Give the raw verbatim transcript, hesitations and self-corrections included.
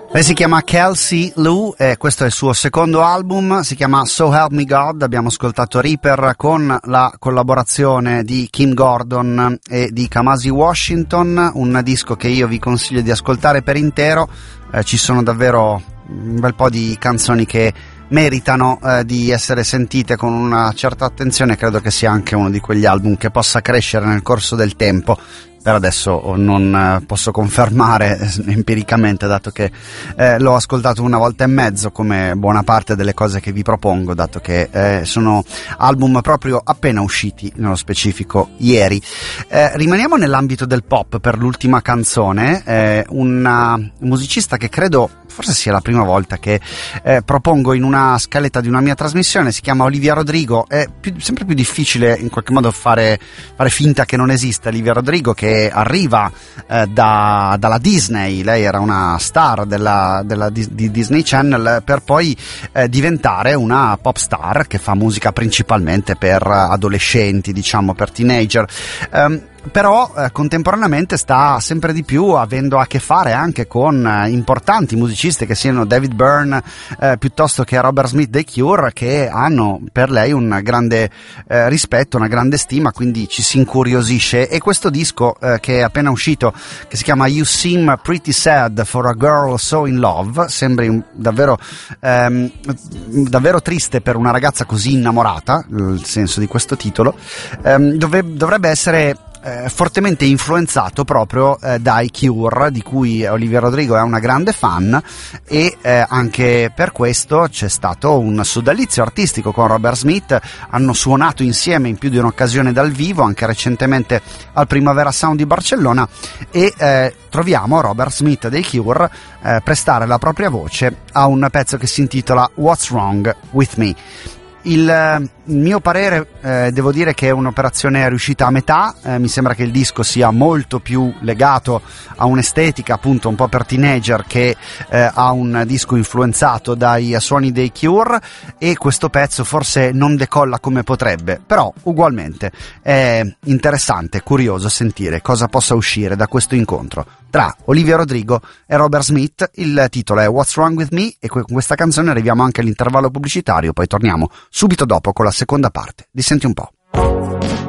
Lei si chiama Kelsey Lu e questo è il suo secondo album, si chiama So Help Me God. Abbiamo ascoltato Reaper con la collaborazione di Kim Gordon e di Kamasi Washington, un disco che io vi consiglio di ascoltare per intero. Eh, ci sono davvero un bel po' di canzoni che meritano eh, di essere sentite con una certa attenzione. Credo che sia anche uno di quegli album che possa crescere nel corso del tempo. Per adesso non posso confermare empiricamente, dato che eh, l'ho ascoltato una volta e mezzo, come buona parte delle cose che vi propongo, dato che eh, sono album proprio appena usciti, nello specifico ieri. Eh, rimaniamo nell'ambito del pop per l'ultima canzone, eh, una musicista che credo forse sia la prima volta che eh, propongo in una scaletta di una mia trasmissione. Si chiama Olivia Rodrigo. È più, sempre più difficile in qualche modo fare, fare finta che non esista Olivia Rodrigo, che arriva eh, da, dalla Disney. Lei era una star della, della di Disney Channel, per poi eh, diventare una pop star che fa musica principalmente per adolescenti, diciamo per teenager. Um, però eh, contemporaneamente sta sempre di più avendo a che fare anche con eh, importanti musicisti, che siano David Byrne eh, piuttosto che Robert Smith dei Cure, che hanno per lei un grande eh, rispetto, una grande stima, quindi ci si incuriosisce. E questo disco eh, che è appena uscito, che si chiama You Seem Pretty Sad for a Girl So in Love, sembri un, davvero ehm, davvero triste per una ragazza così innamorata, il senso di questo titolo, ehm, dove, dovrebbe essere Eh, fortemente influenzato proprio eh, dai Cure, di cui Olivia Rodrigo è una grande fan, e eh, anche per questo c'è stato un sodalizio artistico con Robert Smith. Hanno suonato insieme in più di un'occasione dal vivo, anche recentemente al Primavera Sound di Barcellona, e eh, troviamo Robert Smith dei Cure eh, prestare la propria voce a un pezzo che si intitola What's Wrong With Me. Il eh, mio parere, eh, devo dire che è un'operazione riuscita a metà. Eh, mi sembra che il disco sia molto più legato a un'estetica appunto un po' per teenager che eh, a un disco influenzato dai suoni dei Cure, e questo pezzo forse non decolla come potrebbe, però ugualmente è interessante, curioso sentire cosa possa uscire da questo incontro tra Olivia Rodrigo e Robert Smith. Il titolo è What's Wrong With Me, e con questa canzone arriviamo anche all'intervallo pubblicitario, poi torniamo subito dopo con la seconda parte di Senti un po'.